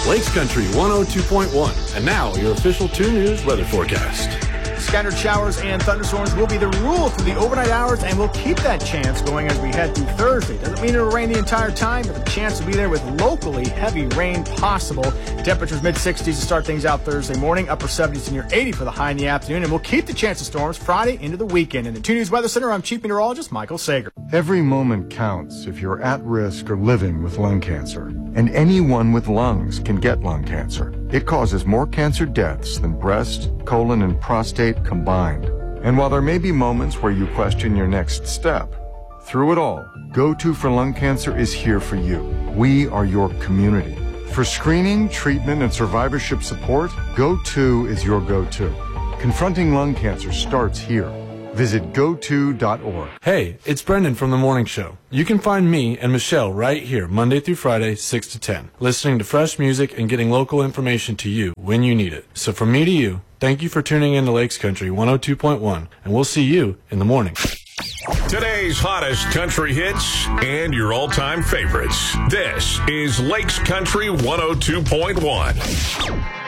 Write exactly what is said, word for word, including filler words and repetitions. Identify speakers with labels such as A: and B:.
A: Lakes Country one oh two point one. And now, your official two News weather forecast.
B: Scattered showers and thunderstorms will be the rule through the overnight hours, and we'll keep that chance going as we head through Thursday. Doesn't mean it'll rain the entire time, but the chance will be there with locally heavy rain possible. Temperatures mid sixties to start things out Thursday morning, upper seventies to near eighty for the high in the afternoon, and we'll keep the chance of storms Friday into the weekend. In the two News Weather Center, I'm Chief Meteorologist Michael Sager.
C: Every moment counts if you're at risk or living with lung cancer. And anyone with lungs can get lung cancer. It causes more cancer deaths than breast, colon, and prostate combined. And while there may be moments where you question your next step, through it all, Go To for Lung Cancer is here for you. We are your community. For screening, treatment, and survivorship support, Go To is your go-to. Confronting lung cancer starts here. Visit go to dot org.
A: Hey, it's Brendan from The Morning Show. You can find me and Michelle right here Monday through Friday, six to ten, listening to fresh music and getting local information to you when you need it. So from me to you, thank you for tuning in to Lakes Country one oh two point one, and we'll see you in the morning.
D: Today's hottest country hits and your all-time favorites. This is Lakes Country one oh two point one.